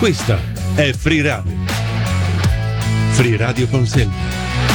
Questa è Free Radio. Free Radio Consente.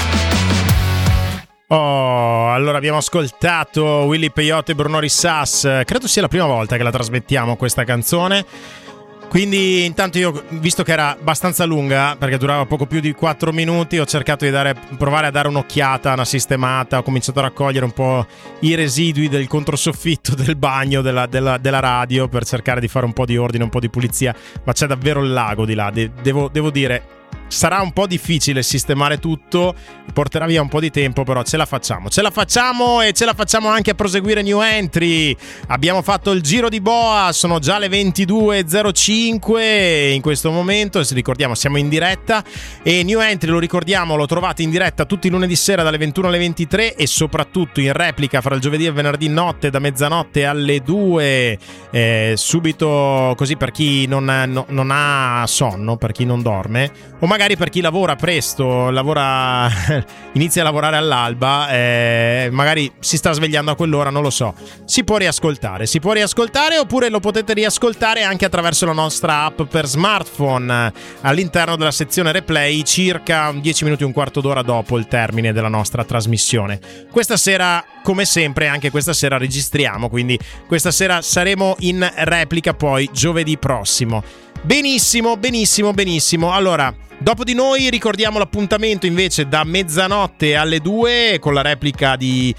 Allora abbiamo ascoltato Willy Peyote e Bruno Rissas. Credo sia la prima volta che la trasmettiamo questa canzone. Quindi intanto io, visto che era abbastanza lunga, perché durava poco più di 4 minuti, ho cercato di provare a dare un'occhiata, una sistemata. Ho cominciato a raccogliere un po' i residui del controsoffitto del bagno della radio, per cercare di fare un po' di ordine, un po' di pulizia. Ma c'è davvero il lago di là, devo dire. Sarà un po' difficile sistemare tutto, porterà via un po' di tempo, però ce la facciamo e ce la facciamo anche a proseguire New Entry. Abbiamo fatto il giro di boa, sono già le 22.05 in questo momento, se ricordiamo siamo in diretta, e New Entry, lo ricordiamo, lo trovate in diretta tutti i lunedì sera dalle 21 alle 23 e soprattutto in replica fra il giovedì e il venerdì notte da mezzanotte alle 2, subito, così per chi non ha sonno, per chi non dorme, o magari per chi lavora presto, inizia a lavorare all'alba, magari si sta svegliando a quell'ora, non lo so. Si può riascoltare oppure lo potete riascoltare anche attraverso la nostra app per smartphone all'interno della sezione replay, circa 10 minuti, un quarto d'ora dopo il termine della nostra trasmissione. Questa sera, come sempre, anche questa sera registriamo, quindi questa sera saremo in replica poi giovedì prossimo. Benissimo. Allora, dopo di noi ricordiamo l'appuntamento invece da mezzanotte alle 2 con la replica di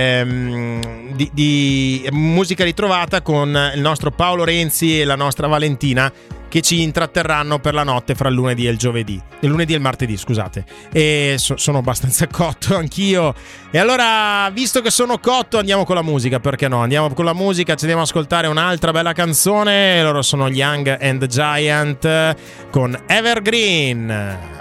Musica Ritrovata con il nostro Paolo Renzi e la nostra Valentina, che ci intratterranno per la notte fra il lunedì e il martedì, scusate. E sono abbastanza cotto anch'io. E allora, visto che sono cotto, andiamo con la musica, perché no? Andiamo con la musica, ci andiamo ad ascoltare un'altra bella canzone. Loro sono Young and the Giant con Evergreen.